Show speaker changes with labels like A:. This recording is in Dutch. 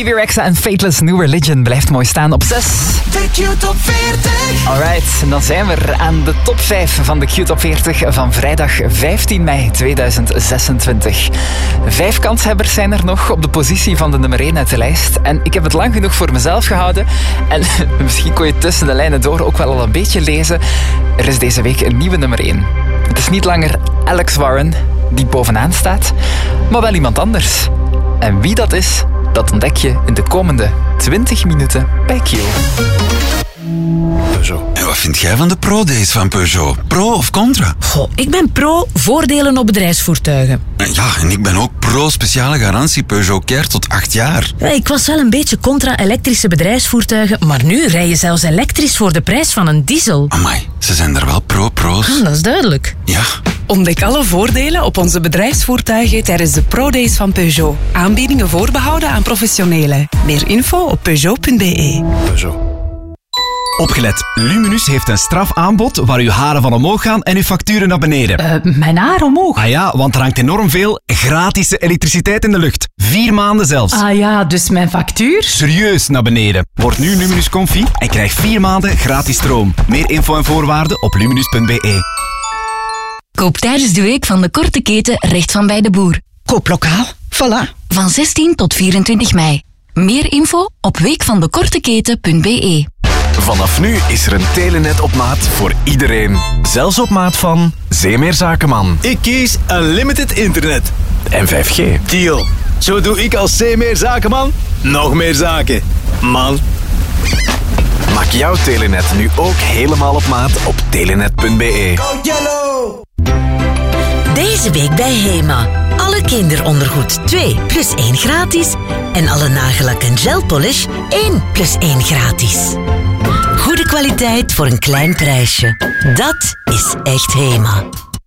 A: Baby Rexha en Fateless New Religion blijft mooi staan op 6.
B: De Q-top 40.
A: Alright, en dan zijn we er aan de top 5 van de Q-top 40 van vrijdag 15 mei 2026. 5 kanshebbers zijn er nog op de positie van de nummer 1 uit de lijst. En ik heb het lang genoeg voor mezelf gehouden. En misschien kon je tussen de lijnen door ook wel al een beetje lezen. Er is deze week een nieuwe nummer 1. Het is niet langer Alex Warren die bovenaan staat, maar wel iemand anders. En wie dat is, dat ontdek je in de komende 20 minuten bij Q.
C: Peugeot. En wat vind jij van de Pro-days van Peugeot? Pro of contra?
D: Goh, ik ben pro voordelen op bedrijfsvoertuigen.
C: Ja, en ik ben ook pro speciale garantie Peugeot Care tot 8 jaar.
D: Ja, ik was wel een beetje contra elektrische bedrijfsvoertuigen, maar nu rij je zelfs elektrisch voor de prijs van een diesel.
C: Amai, ze zijn er wel pro's.
D: Dat is duidelijk.
C: Ja.
E: Ontdek alle voordelen op onze bedrijfsvoertuigen tijdens de Pro-days van Peugeot. Aanbiedingen voorbehouden aan professionelen. Meer info op Peugeot.be.
C: Peugeot.
F: Opgelet, Luminus heeft een strafaanbod waar uw haren van omhoog gaan en uw facturen naar beneden.
G: Mijn haar omhoog?
F: Ah ja, want er hangt enorm veel gratis elektriciteit in de lucht. 4 maanden zelfs.
G: Ah ja, dus mijn factuur?
F: Serieus naar beneden. Word nu Luminus Comfy en krijg 4 maanden gratis stroom. Meer info en voorwaarden op luminus.be.
H: Koop tijdens de week van de korte keten recht van bij de boer.
I: Koop lokaal, voilà.
H: Van 16 tot 24 mei. Meer info op weekvandekorteketen.be.
J: Vanaf nu is er een telenet op maat voor iedereen. Zelfs op maat van Zeemeer Zakenman.
K: Ik kies Unlimited Internet.
J: En 5G.
K: Deal. Zo doe ik als Zeemeer Zakenman nog meer zaken. Man.
J: Maak jouw telenet nu ook helemaal op maat op telenet.be.
B: Go Yellow!
L: Deze week bij Hema. Alle kinderondergoed 2 plus 1 gratis. En alle nagellak en gelpolish 1 plus 1 gratis. Goede kwaliteit voor een klein prijsje. Dat is echt Hema.